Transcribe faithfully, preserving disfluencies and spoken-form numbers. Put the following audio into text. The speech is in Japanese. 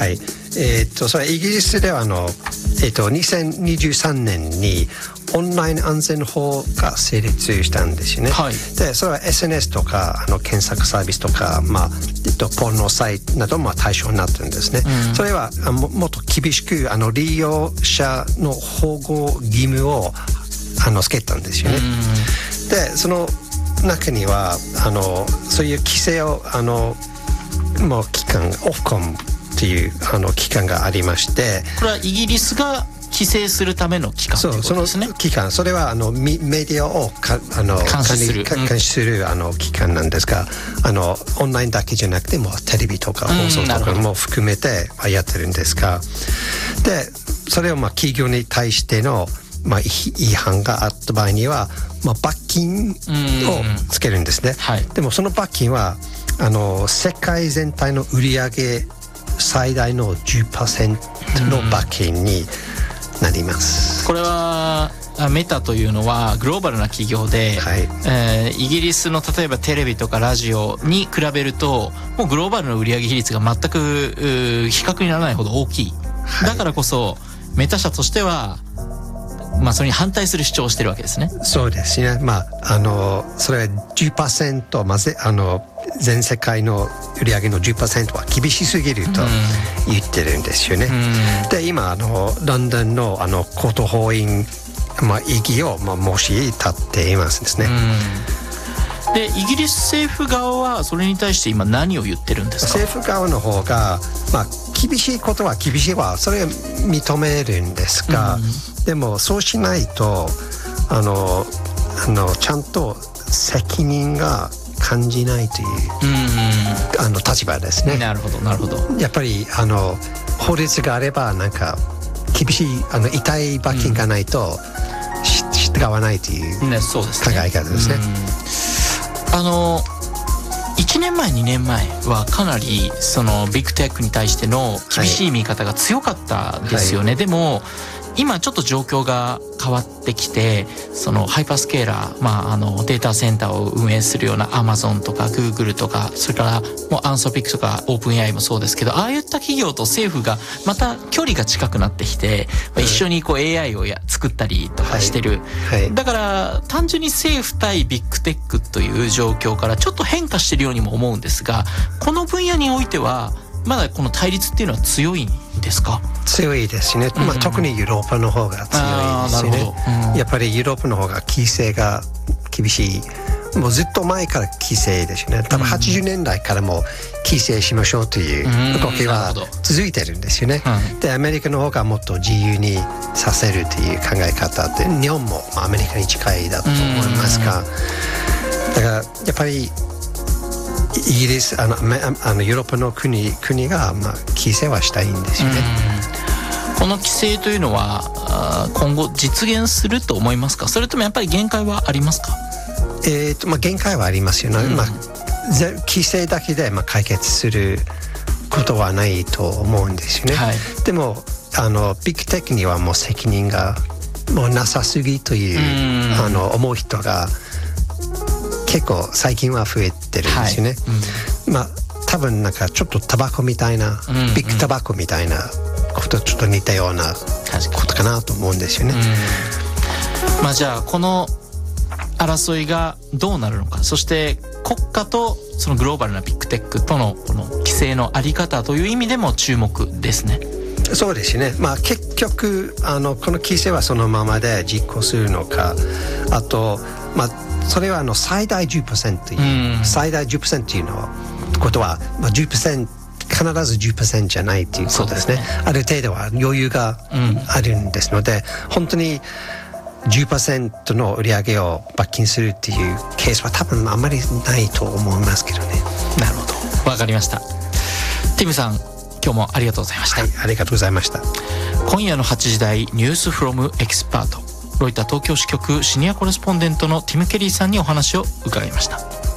はい、えー、とそれはイギリスではあの、えー、とにせんにじゅうさんねんにオンライン安全法が成立したんですよね、はい、でそれは エスエヌエス とかあの検索サービスとか、まあえっと、ポルノサイトなども対象になってるんですね、うん、それはも, もっと厳しくあの利用者の保護義務をあのつけたんですよね、うん、でその中にはあのそういう規制をあのもう機関オフコムっていうあの機関がありまして、 これはイギリスが規制するための機関ということですね。 そう、その機関、それはあのメディアをかあの監視する、 監視するあの機関なんですが、あのオンラインだけじゃなくてもテレビとか放送とかも含めてやってるんですが、でそれをまあ企業に対してのまあ違反があった場合には、まあ、罰金をつけるんですね、はい、でもその罰金はあの世界全体の売上最大の じゅっパーセント の罰金になります。 これはメタというのはグローバルな企業で、はい、えー、イギリスの例えばテレビとかラジオに比べるともうグローバルの売上比率が全く比較にならないほど大きい、はい、だからこそメタ社としてはまあそれに反対する主張をしてるわけですね。 そうですね。まああのそれは じゅっパーセント、まずあの全世界の売上の じゅっパーセント は厳しすぎると言ってるんですよね。で今あのロンドンのあの高等法院、まあ、異議を、まあ、申し立っていますですね。 でイギリス政府側はそれに対して今何を言ってるんですか？ 政府側の方が、まあ、厳しいことは厳しいはそれを認めるんですが、うん、でもそうしないとあのあのちゃんと責任が感じないという、うん、あの立場ですね。 なるほどなるほど。 やっぱりあの法律があればなんか厳しいあの痛い罰金がないと、うん、従わないという考え方ですね。 あのいちねんまえにねんまえはかなりそのビッグテックに対しての厳しい見方が強かったですよね、はい、でも今ちょっと状況が変わってきてそのハイパースケーラー、まあ、あのデータセンターを運営するような Amazon とか Google とかそれからもうアンソピックとか OpenAI もそうですけどああいった企業と政府がまた距離が近くなってきて、うん、一緒にこう エーアイ をや作ったりとかしてる、はいはい、だから単純に政府対ビッグテックという状況からちょっと変化してるようにも思うんですがこの分野においてはまだこの対立っていうのは強いんですか？ 強いですね、まあ、特にヨーロッパの方が強いですね、うん、やっぱりヨーロッパの方が規制が厳しいもうずっと前から規制ですよね多分はちじゅうねんだいからも規制しましょうという動きは続いてるんですよね、うん、でアメリカの方がもっと自由にさせるという考え方って日本もアメリカに近いだと思いますがだからやっぱりイギリスあのあのヨーロッパの国国が、まあ、規制はしたいんですよね。 この規制というのは今後実現すると思いますか？それともやっぱり限界はありますか？ えーとまあ、限界はありますよね、うんまあ、規制だけで、まあ、解決することはないと思うんですよね、はい、でもあのビッグテックにはもう責任がもうなさすぎという、あの思う人が結構最近は増えてるんですよね、はいうん、まあ多分なんかちょっとタバコみたいな、うんうん、ビッグタバコみたいなことちょっと似たようなことかなと思うんですよね、 うん、まあじゃあこの争いがどうなるのかそして国家とそのグローバルなビッグテックとのこの規制のあり方という意味でも注目ですね。 そうですね、まあ、結局あのこの規制はそのままで実行するのかあとまあそれはあの最大 じゅっパーセント という、うん、最大 じゅっパーセント というのはことは、まあ、じゅっパーセント必ず じゅっパーセント じゃないということですね。ある程度は余裕があるんですので、うん、本当に じゅっパーセント の売り上げを罰金するっていうケースは多分あんまりないと思いますけどね。 なるほど、わかりました。ティムさん今日もありがとうございました。 はい、ありがとうございました。 今夜のはちじ台ニュースフロムエキスパートロイター東京支局シニアコレスポンデントのティム・ケリーさんにお話を伺いました。